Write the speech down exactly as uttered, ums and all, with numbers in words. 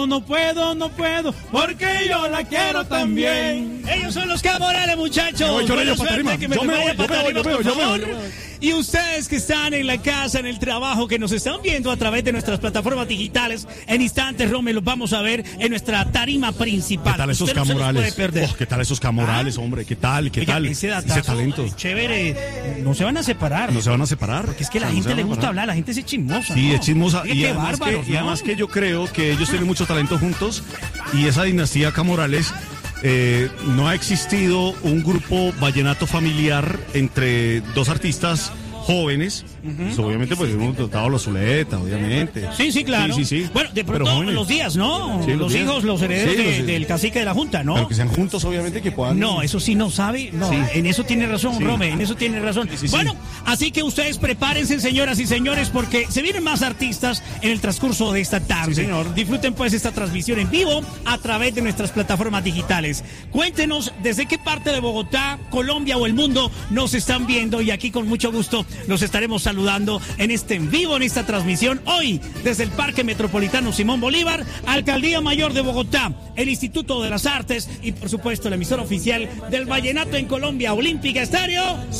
puedo, no puedo, no puedo, porque yo la quiero también. Ellos son los Caporales, muchachos. Yo voy, yo Buena voy, suerte, que me yo me vaya voy, yo para me voy, arriba, yo me voy, por yo me voy, favor. yo me voy. Y ustedes que están en la casa, en el trabajo, que nos están viendo a través de nuestras plataformas digitales, en instantes, Rome, los vamos a ver en nuestra tarima principal. ¿Qué tal esos Usted no se los Camorales? puede perder. Oh, ¿qué tal esos Camorales, ¿Ah? hombre? ¿Qué tal? ¿Qué Oiga, tal? ese datazo, talento. chévere, no se van a separar. ¿No se van a separar? Porque es que a la O sea, no gente se le van a gusta separar. hablar, la gente es chismosa. Sí, ¿no? es chismosa. Oiga, Y qué además, bárbaros, que, y ¿no? además que yo creo que ellos tienen mucho talento juntos y esa dinastía Camorales, eh, no ha existido un grupo vallenato familiar entre dos artistas jóvenes. Pues, obviamente, pues hemos tratado los Zuleta, obviamente. Sí, sí, claro. Sí, sí, sí. Bueno, de Pero pronto jóvenes. los días, ¿no? Sí, los los días. hijos, los herederos Sí, de- los- del cacique de la Junta, ¿no? Pero que sean juntos, obviamente, que puedan. No, eso sí no sabe. No, Sí. en eso tiene razón, Sí. Rome, en eso tiene razón. Sí, sí, sí. Bueno, así que ustedes prepárense, señoras y señores, porque se vienen más artistas en el transcurso de esta tarde. Sí, señor. Disfruten pues esta transmisión en vivo a través de nuestras plataformas digitales. Cuéntenos desde qué parte de Bogotá, Colombia o el mundo nos están viendo y aquí con mucho gusto los estaremos saludando en este en vivo, en esta transmisión, hoy desde el Parque Metropolitano Simón Bolívar, Alcaldía Mayor de Bogotá, el Instituto de las Artes y por supuesto la emisora oficial del Vallenato en Colombia, Olímpica Estéreo.